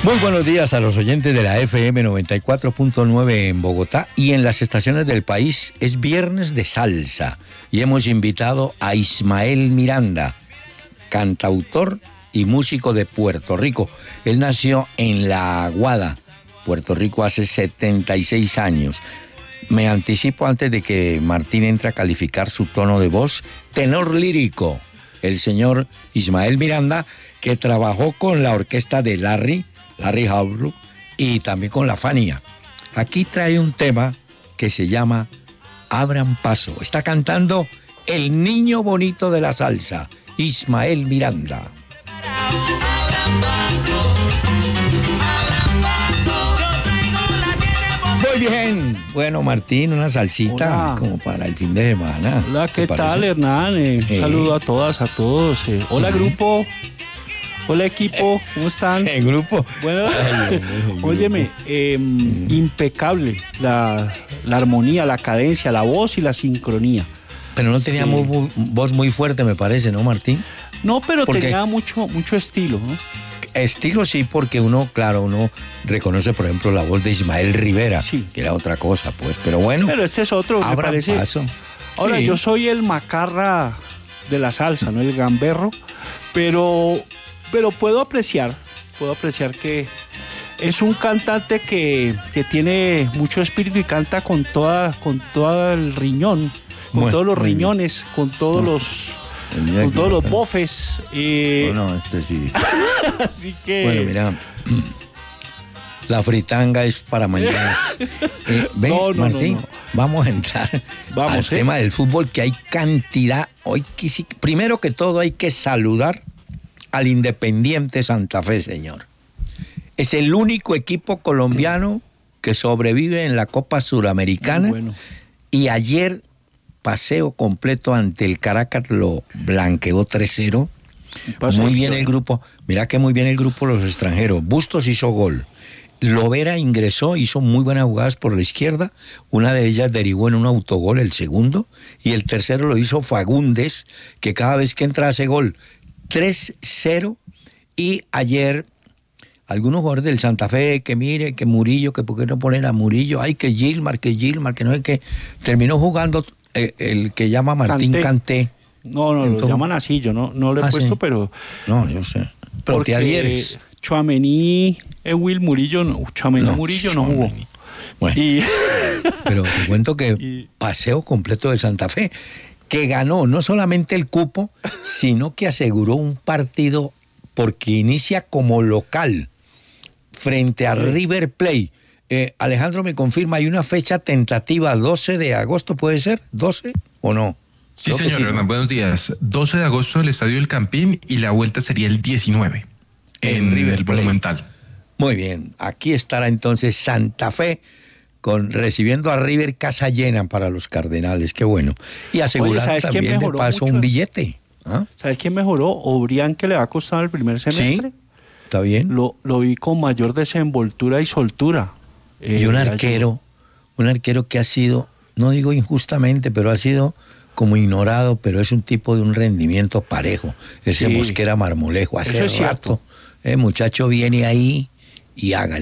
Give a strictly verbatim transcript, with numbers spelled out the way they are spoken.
Muy buenos días a los oyentes de la F M noventa y cuatro punto nueve en Bogotá y en las estaciones del país. Es viernes de salsa y hemos invitado a Ismael Miranda, cantautor y músico de Puerto Rico. Él nació en La Aguada, Puerto Rico, hace setenta y seis años. Me anticipo antes de que Martín entre a calificar su tono de voz. Tenor lírico, el señor Ismael Miranda, que trabajó con la orquesta de Larry, Larry Harlow, y también con la Fania. Aquí trae un tema que se llama Abran Paso. Está cantando el niño bonito de la salsa, Ismael Miranda. Abran paso, abran paso, yo tengo la tiene. Muy bien. Bueno, Martín, una salsita. Hola. Como para el fin de semana. Hola, ¿qué tal, Hernán? Eh, un eh. saludo a todas, a todos. Eh, hola, uh-huh. grupo. Hola, equipo, ¿cómo están? El grupo. Bueno, ay, óyeme, eh, mm. impecable la, la armonía, la cadencia, la voz y la sincronía. Pero no tenía eh, muy, voz muy fuerte, me parece, ¿no, Martín? No, pero porque tenía mucho, mucho estilo, ¿no? Estilo sí, porque uno, claro, uno reconoce, por ejemplo, la voz de Ismael Rivera, sí. que era otra cosa, pues, pero bueno. Pero este es otro, me parece. Paso. Ahora, sí. yo soy el macarra de la salsa, ¿no? El gamberro, pero... Pero puedo apreciar, puedo apreciar que es un cantante que, que tiene mucho espíritu y canta con toda, con todo el riñón, con bueno, todos los riñones, bien. con todos no. los, con todos los bofes. Eh... No, no, este sí. Así que. Bueno, mira, la fritanga es para mañana. Eh, ven, no, no, Martín, no, no. vamos a entrar vamos, al eh. tema del fútbol, que hay cantidad. Hoy primero que todo hay que saludar al Independiente Santa Fe, señor. Es el único equipo colombiano que sobrevive en la Copa Suramericana. Bueno. Y ayer, paseo completo ante el Caracas, lo blanqueó tres cero. Muy bien el grupo. Mira que muy bien el grupo los extranjeros. Bustos hizo gol. Lovera ingresó, hizo muy buenas jugadas por la izquierda. Una de ellas derivó en un autogol, el segundo. Y el tercero lo hizo Fagundes, que cada vez que entra hace gol. tres cero, y ayer algunos jugadores del Santa Fe, que mire, que Murillo, que por qué no poner a Murillo, ay, que Gilmar, que Gilmar, que no es que terminó jugando eh, el que llama Martín Canté. Canté. No, no, Entonces, lo llaman así, yo no, no le he ah, puesto, sí. pero... No, yo sé. Pero porque te adhieres. Tchouaméni, Ewil Murillo, no, Tchouaméni no, Murillo no jugó. Bueno, y... pero te cuento que y... paseo completo de Santa Fe, que ganó no solamente el cupo, sino que aseguró un partido porque inicia como local frente a River Plate. Eh, Alejandro me confirma, hay una fecha tentativa, doce de agosto, ¿puede ser? ¿doce o no? Sí, Creo señor, sí, Hernán, ¿no? Buenos días. doce de agosto en el Estadio del Campín y la vuelta sería el diecinueve en, en River el Monumental. Muy bien, aquí estará entonces Santa Fe, con recibiendo a River, casa llena para los Cardenales, qué bueno. Y asegurar Oye, también de paso mucho? un billete. ¿Ah? ¿Sabes quién mejoró? Obrián, que le va a costar el primer semestre. Sí, está bien. Lo, lo vi con mayor desenvoltura y soltura. Eh, y un arquero, un arquero que ha sido, no digo injustamente, pero ha sido como ignorado, pero es un tipo de un rendimiento parejo. Ese sí. Mosquera Marmolejo, hace rato. El muchacho viene ahí y hágale.